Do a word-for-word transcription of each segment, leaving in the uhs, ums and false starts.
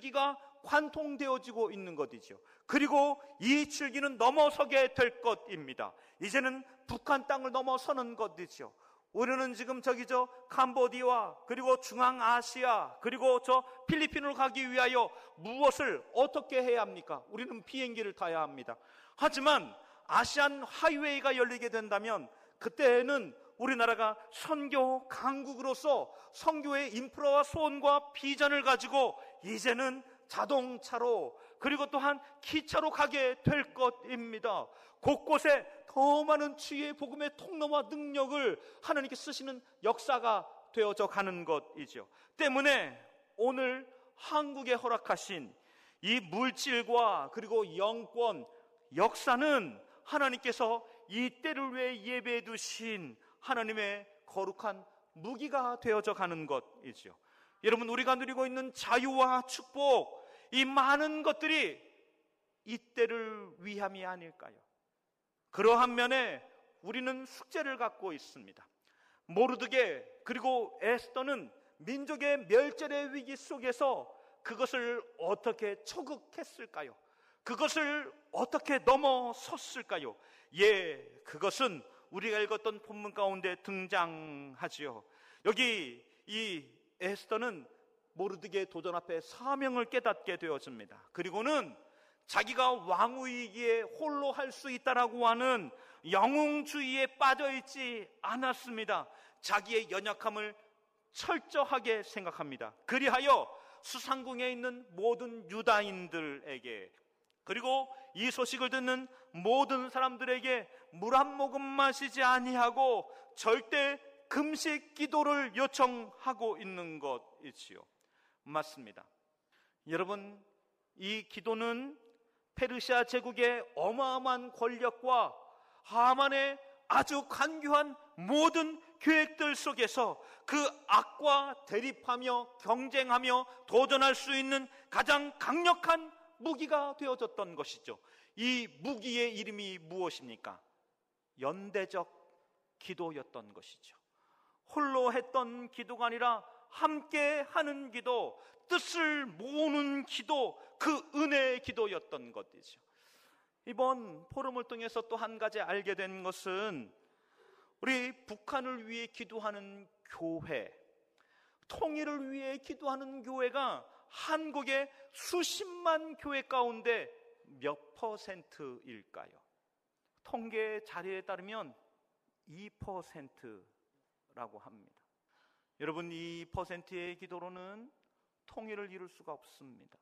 칠기가 관통되어지고 있는 것이죠. 그리고 이 칠기는 넘어서게 될 것입니다. 이제는 북한 땅을 넘어서는 것이죠. 우리는 지금 저기 저 캄보디아 그리고 중앙아시아 그리고 저 필리핀으로 가기 위하여 무엇을 어떻게 해야 합니까? 우리는 비행기를 타야 합니다. 하지만 아시안 하이웨이가 열리게 된다면 그때는 우리나라가 선교 강국으로서 선교의 인프라와 소원과 비전을 가지고 이제는 자동차로 그리고 또한 기차로 가게 될 것입니다. 곳곳에 더 많은 주의 복음의 통로와 능력을 하나님께 쓰시는 역사가 되어져 가는 것이죠. 때문에 오늘 한국에 허락하신 이 물질과 그리고 영권 역사는 하나님께서 이 때를 위해 예배해 두신 하나님의 거룩한 무기가 되어져 가는 것이죠. 여러분, 우리가 누리고 있는 자유와 축복, 이 많은 것들이 이 때를 위함이 아닐까요? 그러한 면에 우리는 숙제를 갖고 있습니다. 모르드게 그리고 에스더는 민족의 멸절의 위기 속에서 그것을 어떻게 초극했을까요? 그것을 어떻게 넘어섰을까요? 예, 그것은 우리가 읽었던 본문 가운데 등장하지요. 여기 이 에스더는 모르드게 도전 앞에 사명을 깨닫게 되어집니다. 그리고는 자기가 왕위기에 홀로 할 수 있다라고 하는 영웅주의에 빠져있지 않았습니다. 자기의 연약함을 철저하게 생각합니다. 그리하여 수상궁에 있는 모든 유다인들에게 그리고 이 소식을 듣는 모든 사람들에게 물 한 모금 마시지 아니하고 절대 금식 기도를 요청하고 있는 것이지요. 맞습니다. 여러분, 이 기도는 페르시아 제국의 어마어마한 권력과 하만의 아주 간교한 모든 계획들 속에서 그 악과 대립하며 경쟁하며 도전할 수 있는 가장 강력한 무기가 되어졌던 것이죠. 이 무기의 이름이 무엇입니까? 연대적 기도였던 것이죠. 홀로 했던 기도가 아니라 함께 하는 기도, 뜻을 모으는 기도, 그 은혜의 기도였던 것이죠. 이번 포럼을 통해서 또 한 가지 알게 된 것은 우리 북한을 위해 기도하는 교회, 통일을 위해 기도하는 교회가 한국의 수십만 교회 가운데 몇 퍼센트일까요? 통계 자료에 따르면 이 퍼센트라고 합니다. 여러분, 이 퍼센트의 기도로는 통일을 이룰 수가 없습니다.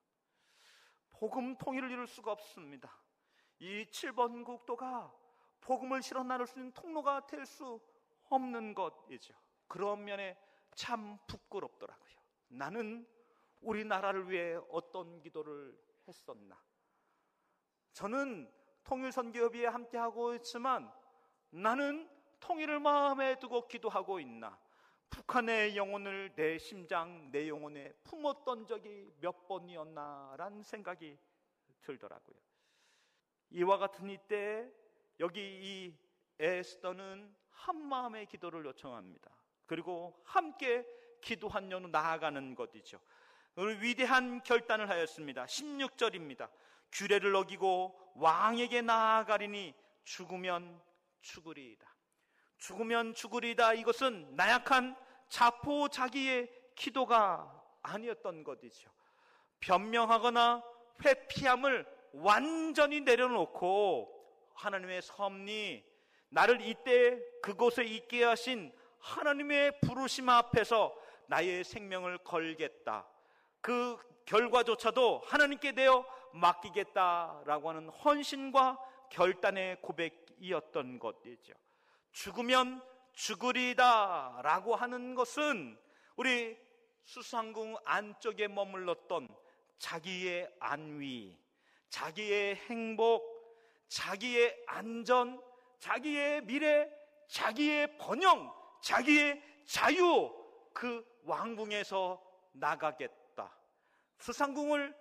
복음 통일을 이룰 수가 없습니다. 이 칠 번 국도가 복음을 실어 나눌 수 있는 통로가 될 수 없는 것이죠. 그런 면에 참 부끄럽더라고요. 나는 우리나라를 위해 어떤 기도를 했었나? 저는 통일선교협의회에 함께하고 있지만 나는 통일을 마음에 두고 기도하고 있나? 북한의 영혼을 내 심장, 내 영혼에 품었던 적이 몇 번이었나라는 생각이 들더라고요. 이와 같은 이때 여기 이 에스더는 한마음의 기도를 요청합니다. 그리고 함께 기도한 연후 나아가는 것이죠. 위대한 결단을 하였습니다. 십육 절입니다. 규례를 어기고 왕에게 나아가리니 죽으면 죽으리이다. 죽으면 죽으리이다. 이것은 나약한 자포자기의 기도가 아니었던 것이죠. 변명하거나 회피함을 완전히 내려놓고 하나님의 섭리, 나를 이때 그곳에 있게 하신 하나님의 부르심 앞에서 나의 생명을 걸겠다. 그 결과조차도 하나님께 내어 맡기겠다라고 하는 헌신과 결단의 고백이었던 것이죠. 죽으면 죽으리다 라고 하는 것은 우리 수상궁 안쪽에 머물렀던 자기의 안위, 자기의 행복, 자기의 안전, 자기의 미래, 자기의 번영, 자기의 자유, 그 왕궁에서 나가겠다, 수상궁을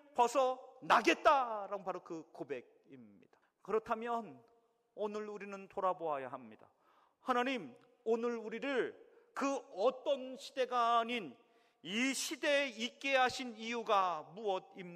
벗어나겠다라는 바로 그 고백입니다. 그렇다면 오늘 우리는 돌아보아야 합니다. 하나님, 오늘 우리를 그 어떤 시대가 아닌 이 시대에 있게 하신 이유가 무엇입니까?